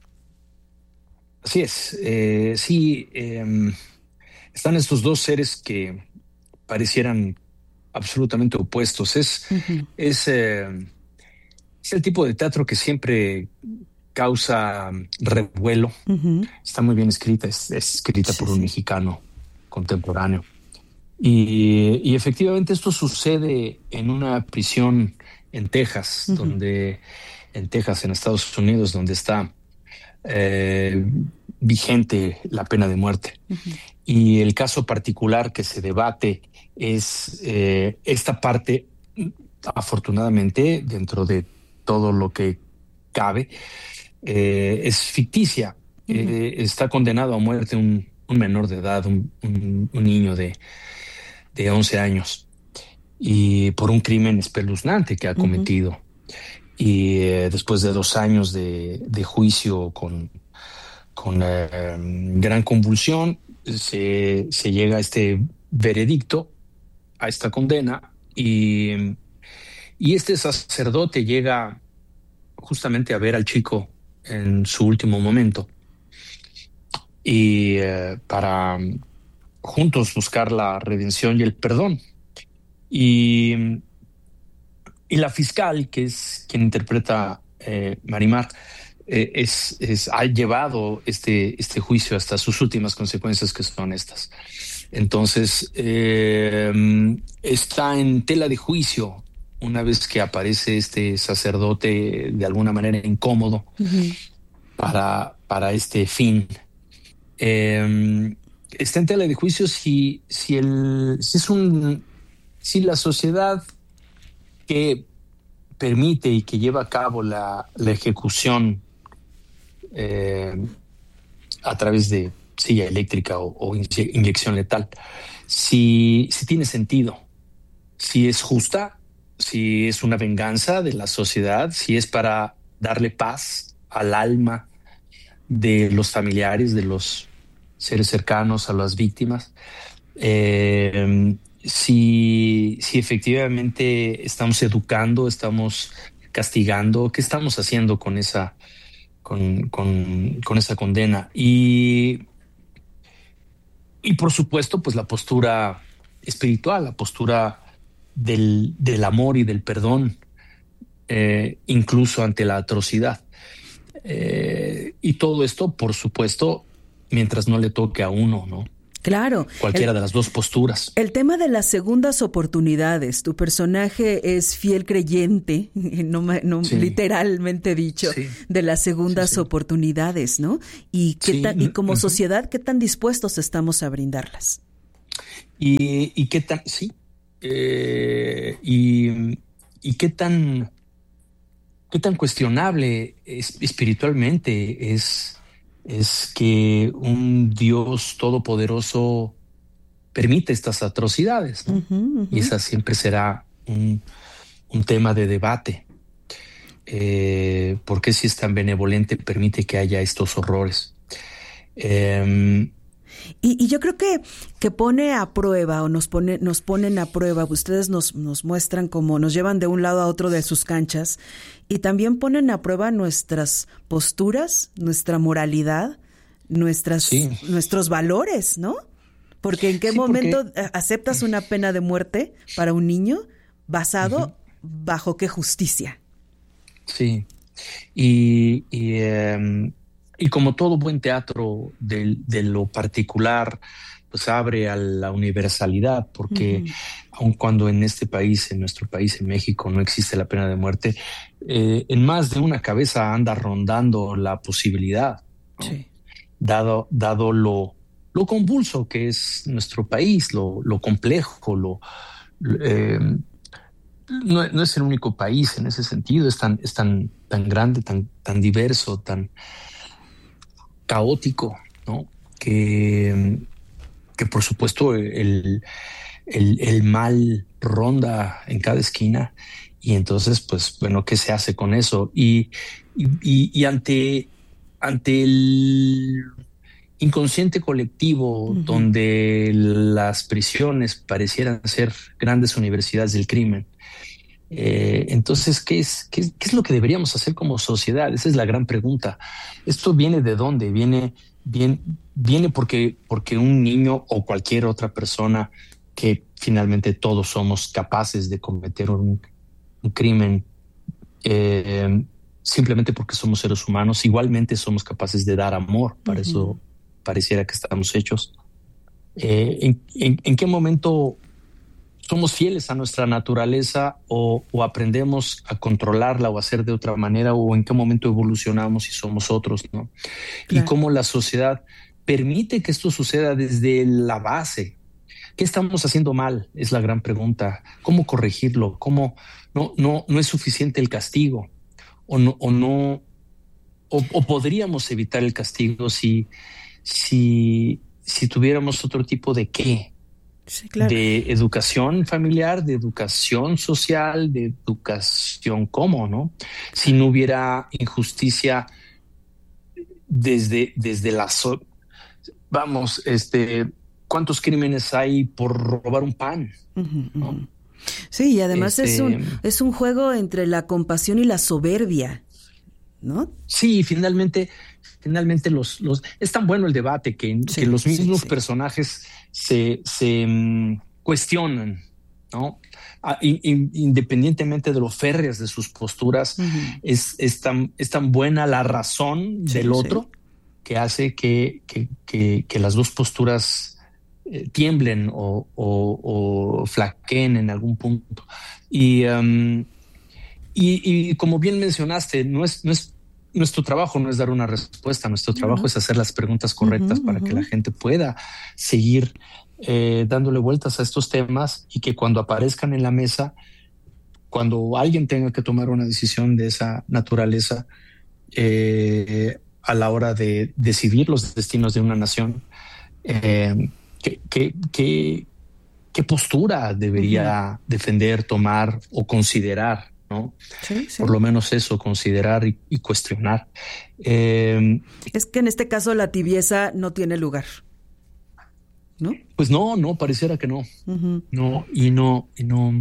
Así es. Eh, sí, eh, están estos dos seres que parecieran absolutamente opuestos. Es, uh-huh. es, eh, es el tipo de teatro que siempre causa revuelo. Uh-huh. Está muy bien escrita, es, es escrita sí, por un sí. mexicano contemporáneo. Y, y efectivamente esto sucede en una prisión en Texas, uh-huh. donde en Texas, en Estados Unidos, donde está eh, vigente la pena de muerte. Uh-huh. Y el caso particular que se debate es eh, esta parte, afortunadamente, dentro de todo lo que cabe, Eh, es ficticia. Uh-huh. Eh, está condenado a muerte un, un menor de edad, un, un, un niño de, de once años, y por un crimen espeluznante que ha cometido. Uh-huh. Y eh, después de dos años de, de juicio con, con eh, gran convulsión, se, se llega a este veredicto, a esta condena, y, y este sacerdote llega justamente a ver al chico en su último momento y eh, para juntos buscar la redención y el perdón. Y, y la fiscal, que es quien interpreta eh, Marimar, eh, es, es, ha llevado este, este juicio hasta sus últimas consecuencias, que son estas. Entonces, eh, está en tela de juicio una vez que aparece este sacerdote de alguna manera incómodo uh-huh. para, para este fin. Eh, está en tela de juicio si, si, el, si, es un, si la sociedad que permite y que lleva a cabo la, la ejecución eh, a través de silla eléctrica o, o inyección letal, si, si tiene sentido, si es justa, si es una venganza de la sociedad, si es para darle paz al alma de los familiares, de los seres cercanos a las víctias. Eh, si, si efectivamente estamos educando, estamos castigando, ¿qué estamos haciendo con esa, con, con, con esa condena? Y, y por supuesto, pues la postura espiritual, la postura del, del amor y del perdón, eh, incluso ante la atrocidad. Eh, y todo esto, por supuesto, mientras no le toque a uno, ¿no? Claro. Cualquiera el, de las dos posturas. El tema de las segundas oportunidades. Tu personaje es fiel creyente, no, no sí. literalmente dicho, sí. de las segundas sí, sí. oportunidades, ¿no? Y, qué sí. tan, y como uh-huh. sociedad, ¿qué tan dispuestos estamos a brindarlas? Y, y qué tan, sí, eh, y, y qué tan, qué tan cuestionable es, espiritualmente es... es que un Dios todopoderoso permite estas atrocidades, ¿no? Uh-huh, uh-huh. Y esa siempre será un, un tema de debate. Eh, ¿Por qué si es tan benevolente permite que haya estos horrores? Eh, y, y yo creo que, que pone a prueba o nos pone, nos ponen a prueba, ustedes nos, nos muestran cómo nos llevan de un lado a otro de sus canchas y también ponen a prueba nuestras posturas, nuestra moralidad, nuestras, sí. nuestros valores, ¿no? Porque en qué sí, momento porque... aceptas una pena de muerte para un niño basado uh-huh. bajo qué justicia. Sí, y... y um... Y como todo buen teatro de, de lo particular, pues abre a la universalidad, porque uh-huh. aun cuando en este país, en nuestro país, en México, no existe la pena de muerte, eh, en más de una cabeza anda rondando la posibilidad, ¿no? Sí. Dado, dado lo, lo convulso que es nuestro país, lo, lo complejo, lo... Eh, no, no es el único país en ese sentido, es tan, es tan, tan grande, tan, tan diverso, tan... caótico, ¿no? Que, que por supuesto el, el, el mal ronda en cada esquina y entonces, pues, bueno, ¿qué se hace con eso? Y, y, y ante, ante el inconsciente colectivo, uh-huh. donde las prisiones parecieran ser grandes universidades del crimen, Eh, entonces, ¿qué es, qué, ¿qué es lo que deberíamos hacer como sociedad? Esa es la gran pregunta. ¿Esto viene de dónde? Viene, viene, viene porque, porque un niño o cualquier otra persona, que finalmente todos somos capaces de cometer un, un crimen, eh, simplemente porque somos seres humanos, igualmente somos capaces de dar amor. Para uh-huh. eso pareciera que estamos hechos. Eh, ¿en, en, ¿En qué momento somos fieles a nuestra naturaleza o, o aprendemos a controlarla o a hacer de otra manera, o en qué momento evolucionamos y somos otros, ¿no? Claro. Y cómo la sociedad permite que esto suceda desde la base. ¿Qué estamos haciendo mal? Es la gran pregunta. ¿Cómo corregirlo? ¿Cómo no, no, no es suficiente el castigo? ¿O no, o no o, o podríamos evitar el castigo si, si, si tuviéramos otro tipo de qué? Sí, claro. De educación familiar, de educación social, de educación cómo, ¿no? Si no hubiera injusticia desde, desde la... So- vamos, este, ¿cuántos crímenes hay por robar un pan? Uh-huh, ¿no? Uh-huh. Sí, y además este, es un es un juego entre la compasión y la soberbia, ¿no? Sí, finalmente... Finalmente los, los es tan bueno el debate que, sí, que los mismos sí, sí. personajes se, se um, cuestionan, ¿no? Ah, in, in, independientemente de lo férreas de sus posturas, uh-huh. es, es, tan, es tan buena la razón sí, del otro sí. que hace que, que, que, que las dos posturas eh, tiemblen o, o, o flaqueen en algún punto. Y, um, y, y como bien mencionaste, no es, no es nuestro trabajo no es dar una respuesta, nuestro trabajo uh-huh. es hacer las preguntas correctas uh-huh, para uh-huh. que la gente pueda seguir eh, dándole vueltas a estos temas y que cuando aparezcan en la mesa, cuando alguien tenga que tomar una decisión de esa naturaleza eh, a la hora de decidir los destinos de una nación, eh, ¿qué, qué, qué, qué postura debería uh-huh. defender, tomar o considerar? ¿No? Sí, sí. Por lo menos eso, considerar y, y cuestionar. Eh, es que en este caso la tibieza no tiene lugar. ¿no? Pues no, no, pareciera que no. Uh-huh. No, y no, y no,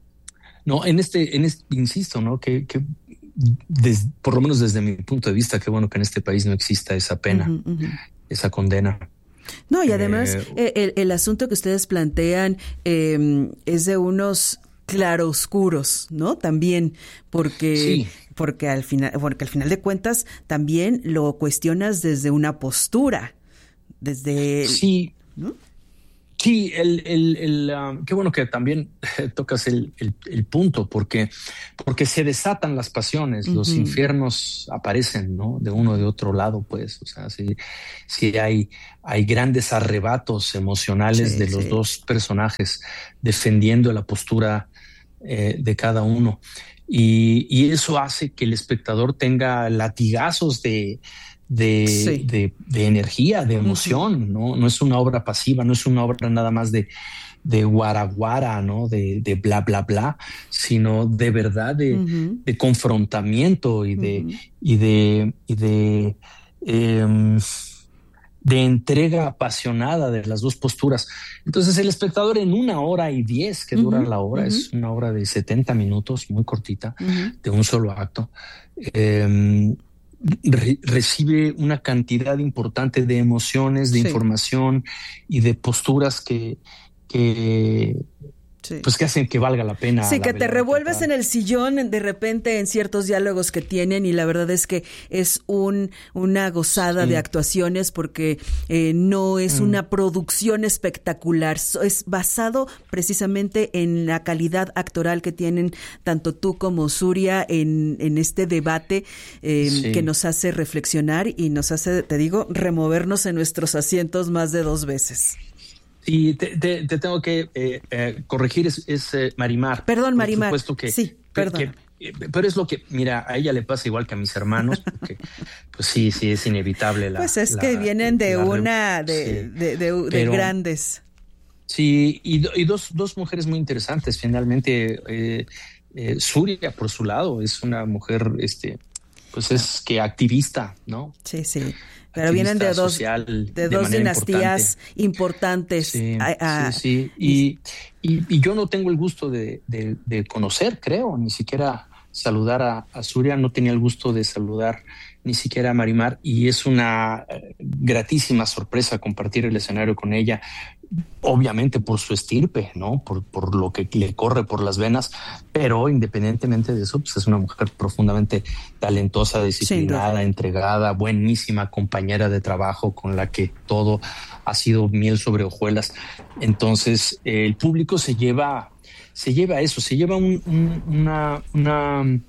no, en este, en este, insisto, ¿no? Que, que des, por lo menos desde mi punto de vista, qué bueno que en este país no exista esa pena, uh-huh, uh-huh. esa condena. No, y además eh, el, el asunto que ustedes plantean eh, es de unos claroscuros, ¿no? También, porque, sí. porque al final, porque al final de cuentas también lo cuestionas desde una postura, desde sí, ¿no? Sí, el, el, el um, qué bueno que también tocas el, el, el punto, porque, porque se desatan las pasiones, uh-huh. los infiernos aparecen, ¿no? De uno o de otro lado, pues, o sea, sí, sí hay, hay grandes arrebatos emocionales sí, de los sí. dos personajes defendiendo la postura eh, de cada uno. Y, y eso hace que el espectador tenga latigazos de De, sí. de, de energía, de emoción, uh-huh. ¿no? No es una obra pasiva, no es una obra nada más de, de guaraguara, ¿no? De, de bla, bla, bla, sino de verdad de, uh-huh. de confrontamiento y de, uh-huh. y de, y de, eh, de entrega apasionada de las dos posturas. Entonces el espectador en una hora y diez que uh-huh. dura la obra, uh-huh. es una obra de setenta minutos, muy cortita, uh-huh. de un solo acto, eh, Re- recibe una cantidad importante de emociones, de sí. información y de posturas que, que sí. pues que hacen que valga la pena. Sí, que te revuelves en el sillón de repente en ciertos diálogos que tienen, y la verdad es que es un una gozada sí. de actuaciones, porque eh, no es mm. una producción espectacular, es basado precisamente en la calidad actoral que tienen tanto tú como Suria en, en este debate eh, sí. que nos hace reflexionar y nos hace, te digo, removernos en nuestros asientos más de dos veces. Y te, te, te tengo que eh, eh, corregir, es, es eh, Marimar. Perdón, Marimar. Por supuesto que, sí, perdón. Que, pero es lo que, mira, a ella le pasa igual que a mis hermanos, porque pues sí, sí, es inevitable. La, pues es la, que vienen de la, una, de, sí. de, de, de, de pero, grandes. Sí, y, y dos, dos mujeres muy interesantes, finalmente. Eh, eh, Suria, por su lado, es una mujer, este, pues es que activista, ¿no? Sí, sí. Pero vienen de dos, social, de dos de dinastías importante. importantes. Sí, a, a, sí, sí. Y, y, y yo no tengo el gusto de, de, de conocer, creo, ni siquiera saludar a, a Suria, no tenía el gusto de saludar ni siquiera a Marimar, y es una eh, gratísima sorpresa compartir el escenario con ella, obviamente por su estirpe, ¿no? Por, por lo que le corre por las venas, pero independientemente de eso, pues es una mujer profundamente talentosa, disciplinada, sí, entregada, buenísima compañera de trabajo con la que todo ha sido miel sobre hojuelas. Entonces, eh, el público se lleva, se lleva eso, se lleva un, un, una, una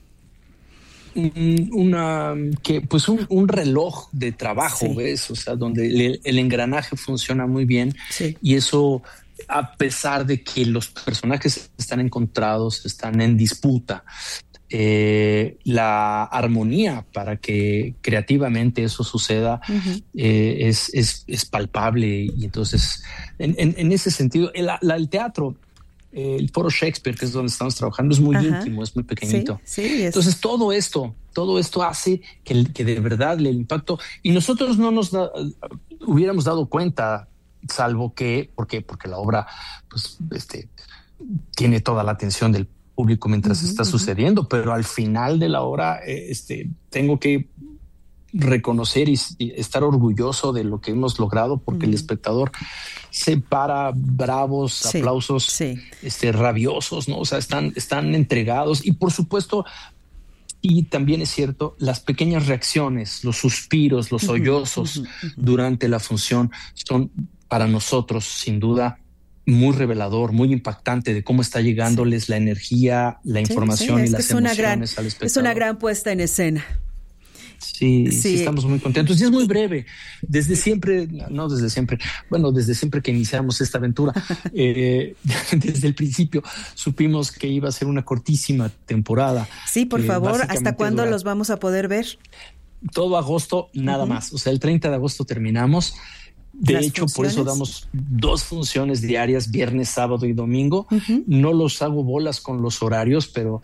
una que pues un, un reloj de trabajo, sí. ¿ves? O sea, donde el, el engranaje funciona muy bien, sí. y eso, a pesar de que los personajes están encontrados, están en disputa, eh, la armonía para que creativamente eso suceda uh-huh. eh, es, es, es palpable, y entonces en, en, en ese sentido el, la, el teatro, el Foro Shakespeare, que es donde estamos trabajando, es muy Ajá. íntimo, es muy pequeñito. Sí, sí, es. Entonces todo esto, todo esto hace que, que de verdad el impacto, y nosotros no nos da, hubiéramos dado cuenta, salvo que, ¿por qué? Porque la obra, pues, este, tiene toda la atención del público mientras uh-huh, está uh-huh. sucediendo, pero al final de la obra, este, tengo que reconocer y, y estar orgulloso de lo que hemos logrado, porque uh-huh. el espectador se para, bravos, sí, aplausos, sí. este, rabiosos, ¿no? O sea, están, están entregados, y por supuesto, y también es cierto, las pequeñas reacciones, los suspiros, los sollozos uh-huh, uh-huh. durante la función son para nosotros, sin duda, muy revelador, muy impactante de cómo está llegándoles sí. la energía, la información sí, sí, y las emociones gran, al espectador. Es una gran puesta en escena. Sí, sí, sí, estamos muy contentos. Y es muy breve. Desde siempre, no desde siempre, bueno, desde siempre que iniciamos esta aventura, eh, desde el principio supimos que iba a ser una cortísima temporada. Sí, por favor, ¿hasta cuándo los vamos a poder ver? Todo agosto, nada uh-huh. más. O sea, el treinta de agosto terminamos. De Las hecho, funciones. Por eso damos dos funciones diarias, viernes, sábado y domingo. Uh-huh. No los hago bolas con los horarios, pero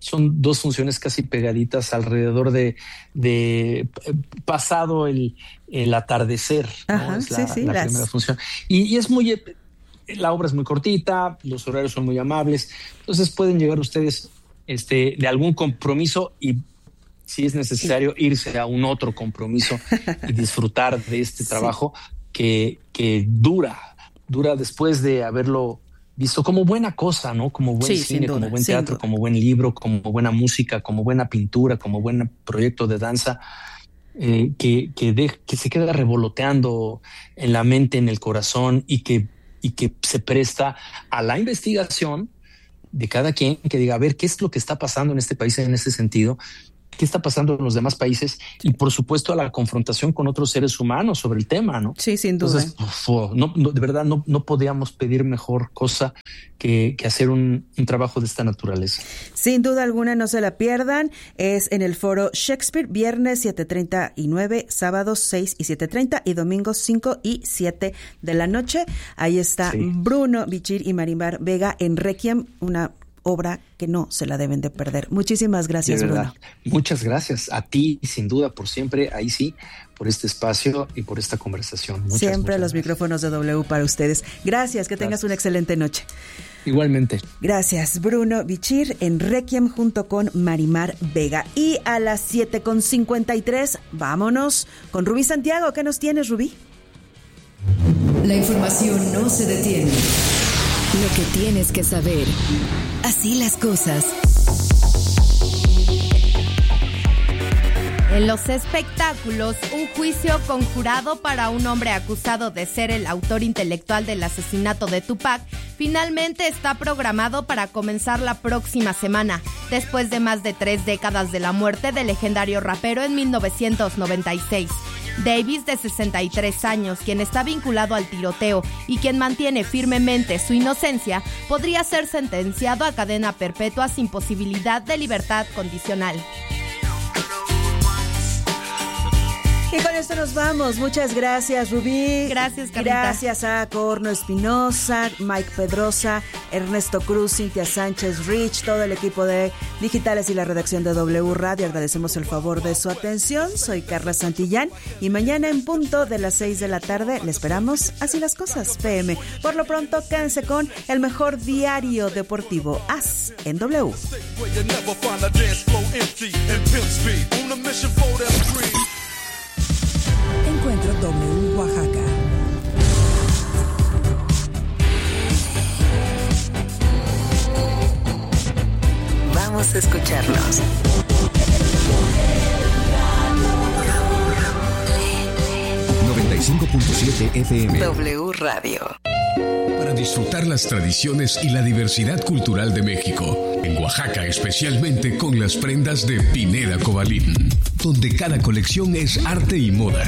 son dos funciones casi pegaditas alrededor de, de pasado el, el atardecer. Ajá, ¿no? Es la, sí, sí, la las... primera función. Y, y es muy, la obra es muy cortita, los horarios son muy amables, entonces pueden llegar ustedes este, de algún compromiso y si es necesario irse a un otro compromiso y disfrutar de este trabajo sí. que, que dura, dura después de haberlo visto como buena cosa, ¿no? Como buen sí, cine, duda, como buen teatro, como buen libro, como buena música, como buena pintura, como buen proyecto de danza, eh, que, que, de, que se queda revoloteando en la mente, en el corazón y que, y que se presta a la investigación de cada quien que diga, a ver, ¿qué es lo que está pasando en este país en ese sentido? ¿Qué está pasando en los demás países? Y por supuesto a la confrontación con otros seres humanos sobre el tema, ¿no? Sí, sin duda. Entonces, uf, no, no, de verdad no, no podíamos pedir mejor cosa que, que hacer un, un trabajo de esta naturaleza. Sin duda alguna, no se la pierdan. Es en el Foro Shakespeare, viernes siete treinta y nueve, sábados seis y siete treinta y domingos cinco y siete de la noche. Ahí está sí. Bruno Bichir y Marimar Vega en Requiem, una obra que no se la deben de perder. Muchísimas gracias, de Bruno. Muchas gracias a ti, sin duda, por siempre, ahí sí, por este espacio y por esta conversación. Muchas, siempre muchas los gracias. Micrófonos de W para ustedes. Gracias, que tengas gracias. Una excelente noche. Igualmente. Gracias, Bruno Bichir en Requiem junto con Marimar Vega. Y a las siete con cincuenta y tres, vámonos con Rubí Santiago. ¿Qué nos tienes, Rubí? La información no se detiene. Lo que tienes que saber. Así las cosas. En los espectáculos, un juicio conjurado para un hombre acusado de ser el autor intelectual del asesinato de Tupac finalmente está programado para comenzar la próxima semana, después de más de tres décadas de la muerte del legendario rapero en mil novecientos noventa y seis. Davis, de sesenta y tres años, quien está vinculado al tiroteo y quien mantiene firmemente su inocencia, podría ser sentenciado a cadena perpetua sin posibilidad de libertad condicional. Y con esto nos vamos. Muchas gracias, Rubí. Gracias, Carlita. Gracias a Corno Espinosa, Mike Pedrosa, Ernesto Cruz, Cintia Sánchez Rich, todo el equipo de Digitales y la redacción de W Radio. Agradecemos el favor de su atención. Soy Carla Santillán y mañana en punto de las seis de la tarde le esperamos Así las Cosas P M. Por lo pronto, quédense con el mejor diario deportivo As en W. Encuentro W Oaxaca. Vamos a escucharnos. noventa y cinco punto siete F M. W Radio. Para disfrutar las tradiciones y la diversidad cultural de México, en Oaxaca especialmente con las prendas de Pineda Cobalín, donde cada colección es arte y moda.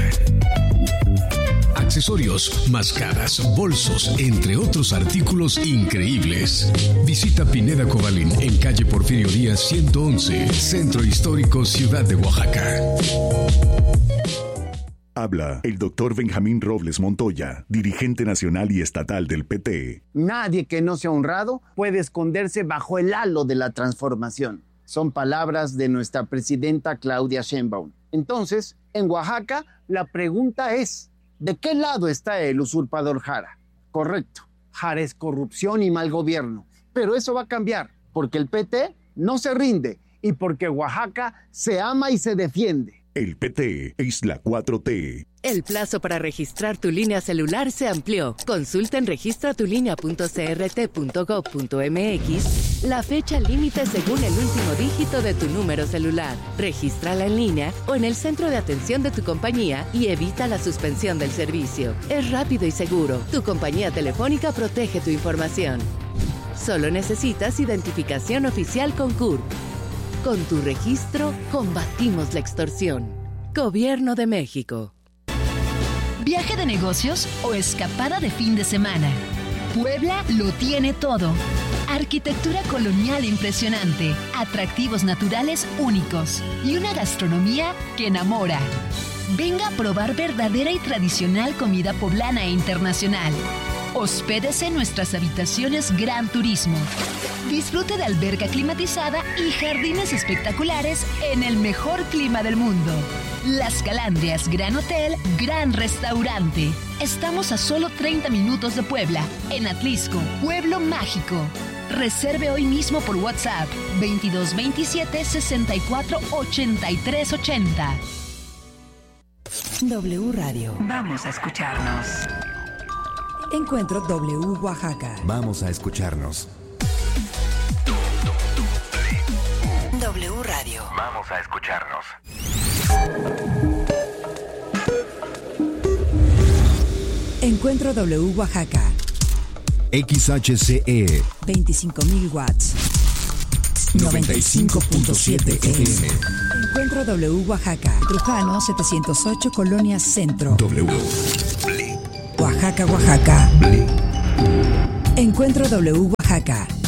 Accesorios, máscaras, bolsos, entre otros artículos increíbles. Visita Pineda Cobalín en calle Porfirio Díaz ciento once, Centro Histórico, Ciudad de Oaxaca. Habla el doctor Benjamín Robles Montoya, dirigente nacional y estatal del P T. Nadie que no sea honrado puede esconderse bajo el halo de la transformación. Son palabras de nuestra presidenta Claudia Sheinbaum. Entonces, en Oaxaca, la pregunta es, ¿de qué lado está el usurpador Jara? Correcto, Jara es corrupción y mal gobierno. Pero eso va a cambiar, porque el P T no se rinde y porque Oaxaca se ama y se defiende. El P T es la cuatro T. El plazo para registrar tu línea celular se amplió. Consulta en registra tu línea punto c r t punto gob punto m x la fecha límite según el último dígito de tu número celular. Regístrala en línea o en el centro de atención de tu compañía y evita la suspensión del servicio. Es rápido y seguro. Tu compañía telefónica protege tu información. Solo necesitas identificación oficial con C U R P. Con tu registro, combatimos la extorsión. Gobierno de México. ¿Viaje de negocios o escapada de fin de semana? Puebla lo tiene todo. Arquitectura colonial impresionante, atractivos naturales únicos y una gastronomía que enamora. Venga a probar verdadera y tradicional comida poblana e internacional. Hospédese en nuestras habitaciones Gran Turismo. Disfrute de alberca climatizada y jardines espectaculares en el mejor clima del mundo. Las Calandrias Gran Hotel, Gran Restaurante. Estamos a solo treinta minutos de Puebla, en Atlisco, Pueblo Mágico. Reserve hoy mismo por WhatsApp veintidós veintisiete sesenta y cuatro ochenta y tres ochenta. W Radio. Vamos a escucharnos. Encuentro W Oaxaca. Vamos a escucharnos. W Radio. Vamos a escucharnos. Encuentro W Oaxaca. X H C E veinticinco mil watts. noventa y cinco punto siete F M. Encuentro W Oaxaca. Trujano setecientos ocho, Colonia Centro. W. Oaxaca, Oaxaca. Encuentro W Oaxaca.